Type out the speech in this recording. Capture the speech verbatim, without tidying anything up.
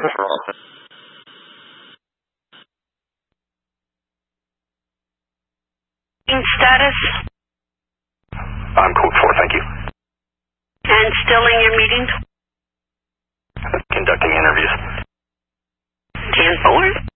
Status? I'm code four, thank you. And still in your meeting? Conducting interviews. ten four?